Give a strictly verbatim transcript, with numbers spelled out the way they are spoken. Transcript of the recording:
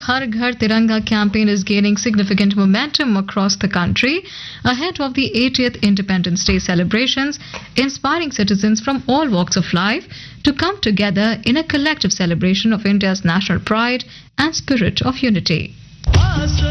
Har Ghar Tiranga campaign is gaining significant momentum across the country ahead of the eightieth Independence Day celebrations, inspiring citizens from all walks of life to come together in a collective celebration of India's national pride and spirit of unity.